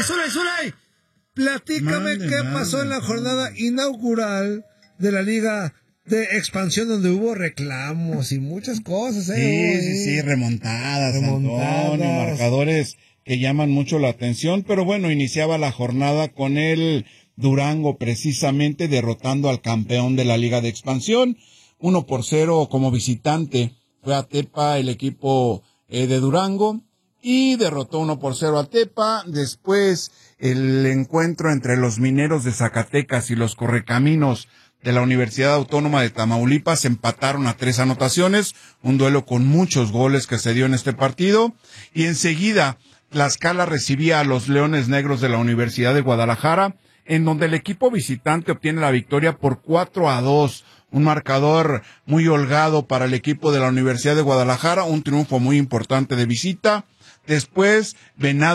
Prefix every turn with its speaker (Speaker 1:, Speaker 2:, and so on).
Speaker 1: Zulay, platícame qué pasó en la jornada inaugural de la Liga de Expansión, donde hubo reclamos y muchas cosas,
Speaker 2: Sí, remontadas, Antonio, marcadores que llaman mucho la atención, pero bueno, iniciaba la jornada con el Durango precisamente derrotando al campeón de la Liga de Expansión, 1-0 como visitante, fue a Tepa el equipo de Durango, y derrotó 1-0 a Tepa. Después el encuentro entre los Mineros de Zacatecas y los Correcaminos de la Universidad Autónoma de Tamaulipas empataron a 3 anotaciones, un duelo con muchos goles que se dio en este partido, y enseguida Tlaxcala recibía a los Leones Negros de la Universidad de Guadalajara, en donde el equipo visitante obtiene la victoria por 4-2, un marcador muy holgado para el equipo de la Universidad de Guadalajara, un triunfo muy importante de visita. Después, Venado